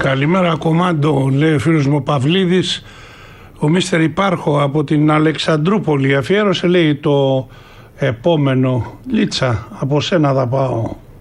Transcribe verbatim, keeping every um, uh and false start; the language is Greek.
Καλημέρα κομμάντο, λέει ο φίλος μου ο Παυλίδης. Ο Μίστερ Υπάρχο από την Αλεξανδρούπολη αφιέρωσε, λέει, το επόμενο. Λίτσα, από σένα θα πάω.